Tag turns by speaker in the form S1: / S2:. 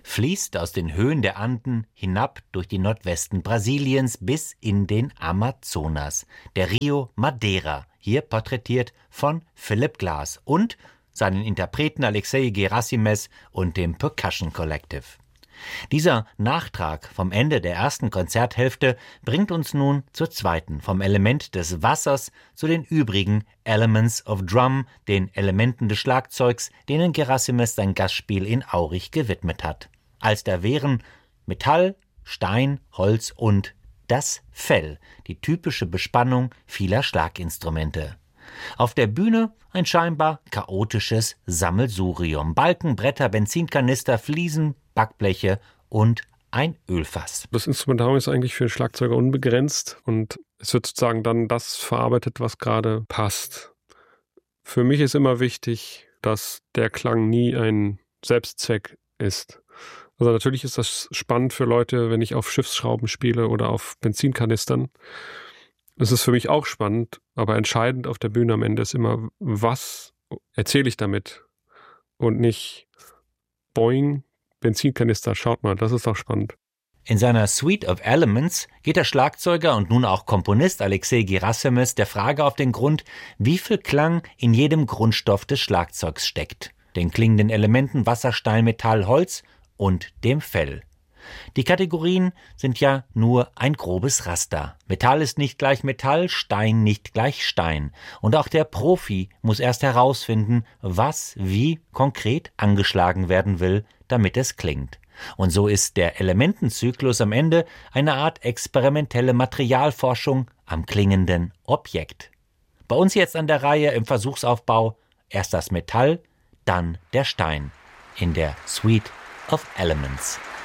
S1: fließt aus den Höhen der Anden hinab durch die Nordwesten Brasiliens bis in den Amazonas, der Rio Madeira, hier porträtiert von Philip Glass und seinen Interpreten Alexei Gerasimes und dem Percussion Collective. Dieser Nachtrag vom Ende der ersten Konzerthälfte bringt uns nun zur zweiten, vom Element des Wassers zu den übrigen Elements of Drum, den Elementen des Schlagzeugs, denen Gerasimes sein Gastspiel in Aurich gewidmet hat. Als da wären Metall, Stein, Holz und das Fell, die typische Bespannung vieler Schlaginstrumente. Auf der Bühne ein scheinbar chaotisches Sammelsurium. Balken, Bretter, Benzinkanister, Fliesen, Backbleche und ein Ölfass.
S2: Das Instrumentarium ist eigentlich für den Schlagzeuger unbegrenzt und es wird sozusagen dann das verarbeitet, was gerade passt. Für mich ist immer wichtig, dass der Klang nie ein Selbstzweck ist. Also natürlich ist das spannend für Leute, wenn ich auf Schiffsschrauben spiele oder auf Benzinkanistern. Es ist für mich auch spannend, aber entscheidend auf der Bühne am Ende ist immer, was erzähle ich damit? Und nicht Boing, Benzinkanister, schaut mal, das ist auch spannend.
S1: In seiner Suite of Elements geht der Schlagzeuger und nun auch Komponist Alexei Gerasimes der Frage auf den Grund, wie viel Klang in jedem Grundstoff des Schlagzeugs steckt. Den klingenden Elementen Wasser, Stein, Metall, Holz und dem Fell. Die Kategorien sind ja nur ein grobes Raster. Metall ist nicht gleich Metall, Stein nicht gleich Stein. Und auch der Profi muss erst herausfinden, was wie konkret angeschlagen werden will, damit es klingt. Und so ist der Elementenzyklus am Ende eine Art experimentelle Materialforschung am klingenden Objekt. Bei uns jetzt an der Reihe im Versuchsaufbau erst das Metall, dann der Stein in der Suite of Elements.